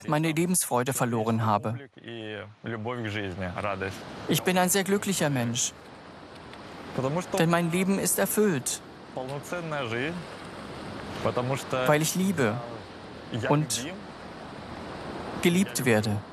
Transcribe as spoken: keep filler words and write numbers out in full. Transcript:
meine Lebensfreude verloren habe. Ich bin ein sehr glücklicher Mensch, denn mein Leben ist erfüllt, weil ich liebe und geliebt werde.